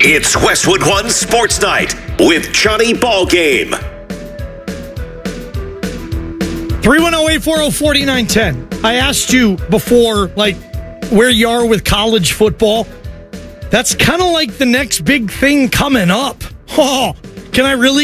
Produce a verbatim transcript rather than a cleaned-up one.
It's Westwood One Sports Night with Johnny Ballgame. three one zero, eight four zero, four nine one zero. I asked you before, like, where you are with college football. That's kind of like the next big thing coming up. Oh, can I really